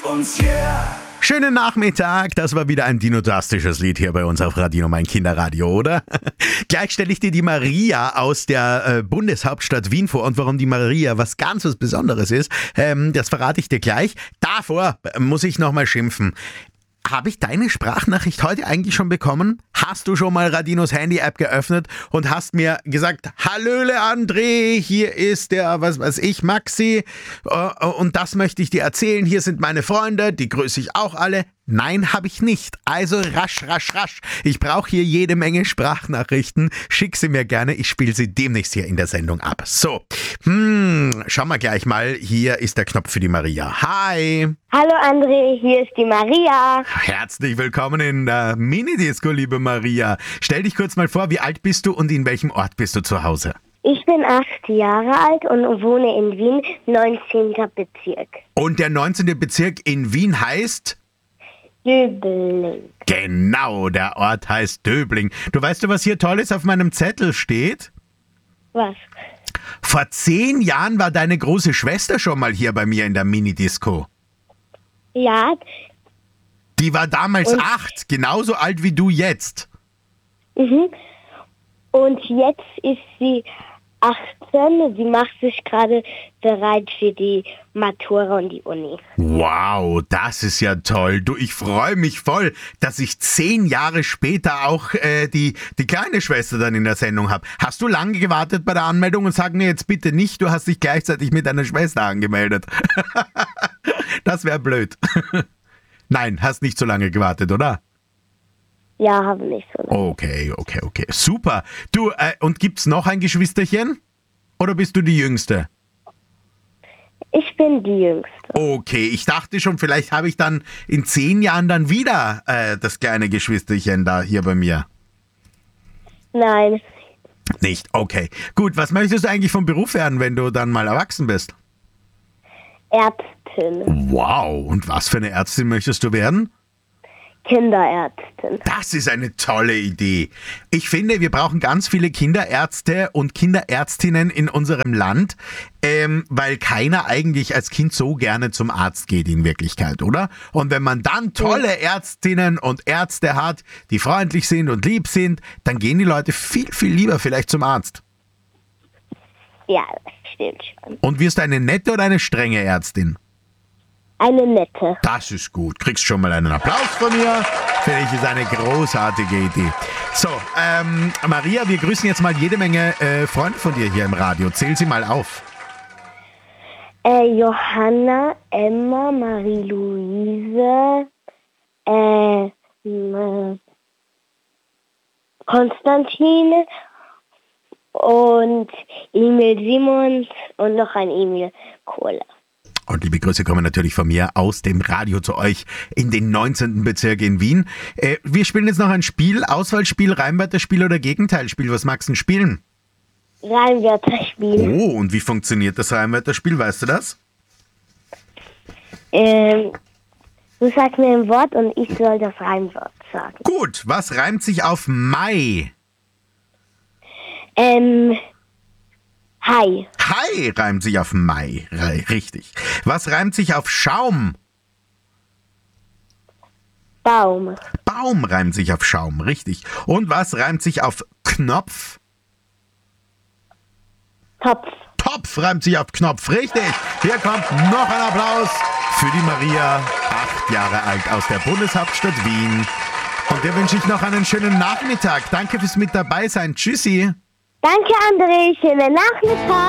uns, yeah. Schönen Nachmittag, das war wieder ein dinotastisches Lied hier bei uns auf Radio, mein Kinderradio, oder? Gleich stelle ich dir die Maria aus der Bundeshauptstadt Wien vor, und warum die Maria was ganz was Besonderes ist, das verrate ich dir gleich. Davor muss ich nochmal schimpfen. Habe ich deine Sprachnachricht heute eigentlich schon bekommen? Hast du schon mal Radinos Handy-App geöffnet und hast mir gesagt, Hallöle André, hier ist der, was weiß ich, Maxi, und das möchte ich dir erzählen, hier sind meine Freunde, die grüße ich auch alle. Nein, habe ich nicht. Also rasch. Ich brauche hier jede Menge Sprachnachrichten. Schick sie mir gerne, ich spiele sie demnächst hier in der Sendung ab. So, schauen wir gleich mal. Hier ist der Knopf für die Maria. Hi. Hallo André, hier ist die Maria. Herzlich willkommen in der Minidisco, liebe Maria. Stell dich kurz mal vor, wie alt bist du und in welchem Ort bist du zu Hause? Ich bin 8 Jahre alt und wohne in Wien, 19. Bezirk. Und der 19. Bezirk in Wien heißt? Döbling. Genau, der Ort heißt Döbling. Du weißt, was hier Tolles auf meinem Zettel steht? Was? Vor 10 Jahren war deine große Schwester schon mal hier bei mir in der Minidisco. Ja. Die war damals 8, genauso alt wie du jetzt. Mhm. Und jetzt ist sie 18. Sie macht sich gerade bereit für die Matura und die Uni. Wow, das ist ja toll. Du, ich freue mich voll, dass ich 10 Jahre später auch die kleine Schwester dann in der Sendung habe. Hast du lange gewartet bei der Anmeldung und sag mir jetzt bitte nicht, du hast dich gleichzeitig mit deiner Schwester angemeldet. Das wäre blöd. Nein, hast nicht so lange gewartet, oder? Ja, habe nicht so lange. Okay. Super. Du, und gibt's noch ein Geschwisterchen? Oder bist du die Jüngste? Ich bin die Jüngste. Okay, ich dachte schon, vielleicht habe ich dann in 10 Jahren dann wieder das kleine Geschwisterchen da hier bei mir. Nein. Nicht? Okay. Gut, was möchtest du eigentlich vom Beruf werden, wenn du dann mal erwachsen bist? Ärztin. Wow, und was für eine Ärztin möchtest du werden? Kinderärztin. Das ist eine tolle Idee. Ich finde, wir brauchen ganz viele Kinderärzte und Kinderärztinnen in unserem Land, weil keiner eigentlich als Kind so gerne zum Arzt geht in Wirklichkeit, oder? Und wenn man dann tolle Ärztinnen und Ärzte hat, die freundlich sind und lieb sind, dann gehen die Leute viel, viel lieber vielleicht zum Arzt. Ja, das stimmt schon. Und wirst du eine nette oder eine strenge Ärztin? Eine nette. Das ist gut. Kriegst schon mal einen Applaus von mir. Finde ich, ist eine großartige Idee. So, Maria, wir grüßen jetzt mal jede Menge Freunde von dir hier im Radio. Zähl sie mal auf. Johanna, Emma, Marie-Louise, Konstantin und Emil Simons und noch ein Emil Kohler. Und liebe Grüße kommen natürlich von mir aus dem Radio zu euch in den 19. Bezirk in Wien. Wir spielen jetzt noch ein Spiel, Auswahlspiel, Reimwörterspiel oder Gegenteilspiel. Was magst du denn spielen? Reimwörterspiel. Oh, und wie funktioniert das Reimwörterspiel? Weißt du das? Du sagst mir ein Wort und ich soll das Reimwort sagen. Gut, was reimt sich auf Mai? Hai. Hai reimt sich auf Mai, richtig. Was reimt sich auf Schaum? Baum. Baum reimt sich auf Schaum, richtig. Und was reimt sich auf Knopf? Topf. Topf reimt sich auf Knopf, richtig. Hier kommt noch ein Applaus für die Maria, 8 Jahre alt aus der Bundeshauptstadt Wien. Und dir wünsche ich noch einen schönen Nachmittag. Danke fürs mit dabei sein. Tschüssi. Danke, André. Schönen Nachmittag.